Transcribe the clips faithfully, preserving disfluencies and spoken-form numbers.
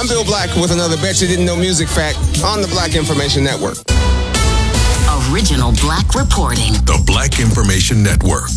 I'm Bill Black with another Bet You Didn't Know Music Fact on the Black Information Network. Original Black reporting. The Black Information Network.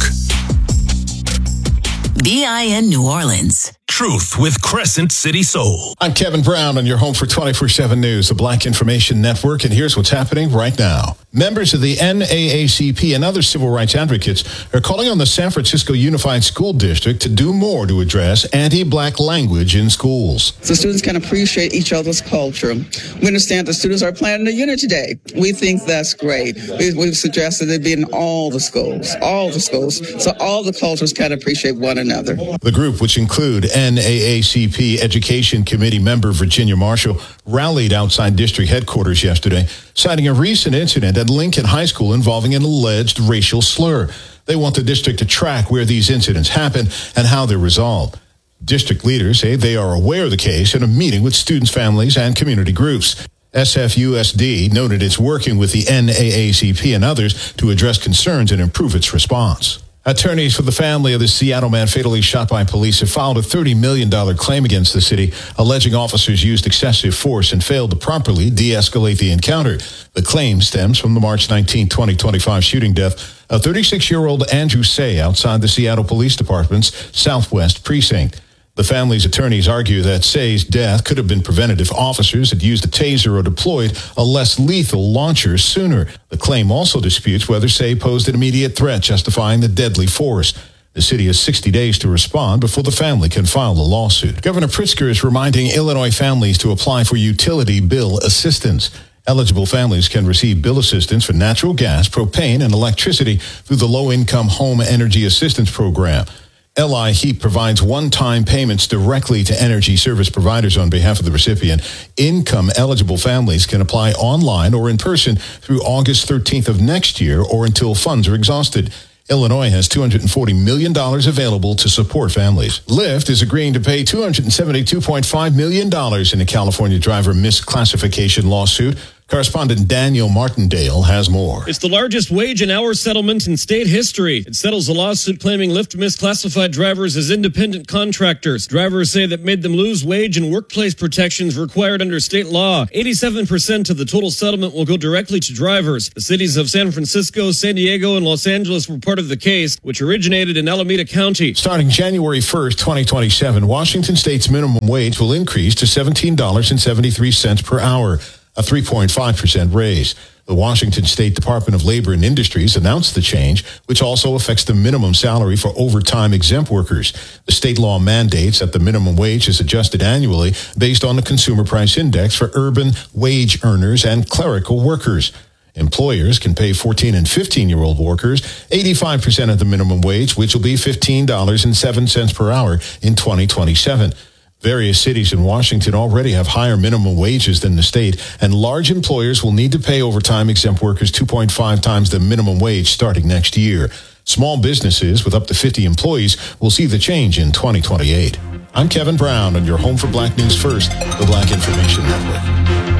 B I N New Orleans. Truth with Crescent City Soul. I'm Kevin Brown on your home for twenty-four seven News, the Black Information Network, and here's what's happening right now. Members of the N double A C P and other civil rights advocates are calling on the San Francisco Unified School District to do more to address anti-Black language in schools. So students can appreciate each other's culture. We understand the students are planning a Unity Day. We think that's great. We, we've suggested it be in all the schools, all the schools, so all the cultures can appreciate one another. The group, which include N double A C P Education Committee member Virginia Marshall, rallied outside district headquarters yesterday, citing a recent incident at Lincoln High School involving an alleged racial slur. They want the district to track where these incidents happen and how they're resolved. District leaders say they are aware of the case in a meeting with students, families, and community groups. S F U S D noted it's working with the N double A C P and others to address concerns and improve its response. Attorneys for the family of the Seattle man fatally shot by police have filed a thirty million dollars claim against the city, alleging officers used excessive force and failed to properly de-escalate the encounter. The claim stems from the March nineteenth, twenty twenty-five shooting death of thirty-six-year-old Andrew Say outside the Seattle Police Department's Southwest Precinct. The family's attorneys argue that Say's death could have been prevented if officers had used a taser or deployed a less lethal launcher sooner. The claim also disputes whether Say posed an immediate threat justifying the deadly force. The city has sixty days to respond before the family can file a lawsuit. Governor Pritzker is reminding Illinois families to apply for utility bill assistance. Eligible families can receive bill assistance for natural gas, propane, and electricity through the Low-Income Home Energy Assistance Program. L I Heat provides one-time payments directly to energy service providers on behalf of the recipient. Income-eligible families can apply online or in person through August thirteenth of next year or until funds are exhausted. Illinois has two hundred forty million dollars available to support families. Lyft is agreeing to pay two hundred seventy-two point five million dollars in a California driver misclassification lawsuit. Correspondent Daniel Martindale has more. It's the largest wage and hour settlement in state history. It settles a lawsuit claiming Lyft misclassified drivers as independent contractors. Drivers say that made them lose wage and workplace protections required under state law. eighty-seven percent of the total settlement will go directly to drivers. The cities of San Francisco, San Diego, and Los Angeles were part of the case, which originated in Alameda County. Starting January first, twenty twenty-seven, Washington State's minimum wage will increase to seventeen dollars and seventy-three cents per hour. A three point five percent raise. The Washington State Department of Labor and Industries announced the change, which also affects the minimum salary for overtime exempt workers. The state law mandates that the minimum wage is adjusted annually based on the Consumer Price Index for urban wage earners and clerical workers. Employers can pay fourteen and fifteen-year-old workers eighty-five percent of the minimum wage, which will be fifteen dollars and seven cents per hour in twenty twenty-seven. Various cities in Washington already have higher minimum wages than the state, and large employers will need to pay overtime exempt workers two point five times the minimum wage starting next year. Small businesses with up to fifty employees will see the change in twenty twenty-eight. I'm Kevin Brown, and your home for Black News First, the Black Information Network.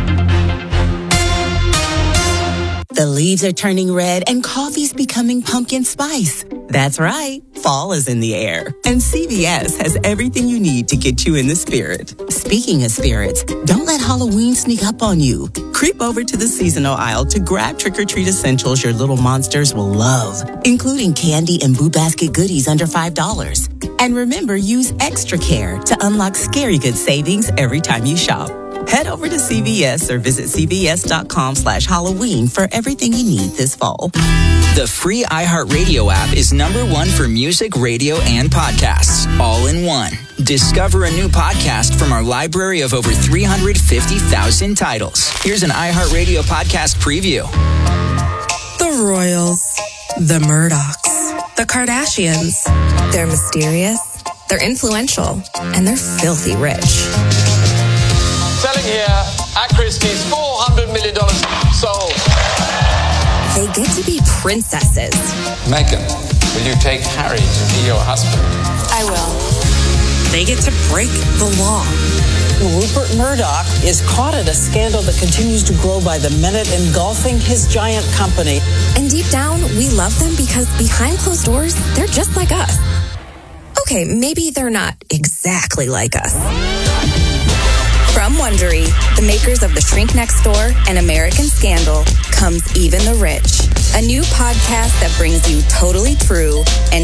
The leaves are turning red and coffee's becoming pumpkin spice. That's right. Fall is in the air. And C V S has everything you need to get you in the spirit. Speaking of spirits, don't let Halloween sneak up on you. Creep over to the seasonal aisle to grab trick-or-treat essentials your little monsters will love, including candy and Boo Basket goodies under five dollars. And remember, use extra care to unlock scary good savings every time you shop. Head over to C V S or visit cvs.com slash Halloween for everything you need this fall. The free iHeartRadio app is number one for music, radio, and podcasts, all in one. Discover a new podcast from our library of over three hundred fifty thousand titles. Here's an iHeartRadio podcast preview. The Royals, the Murdochs, the Kardashians. They're mysterious, they're influential, and they're filthy rich. Selling here at Christie's, four hundred million dollars sold. They get to be princesses. Meghan, will you take Harry to be your husband? I will. They get to break the law. Rupert Murdoch is caught in a scandal that continues to grow by the minute, engulfing his giant company. And deep down, we love them because behind closed doors, they're just like us. Okay, maybe they're not exactly like us. From Wondery, the makers of The Shrink Next Door and American Scandal, comes Even the Rich, a new podcast that brings you totally true and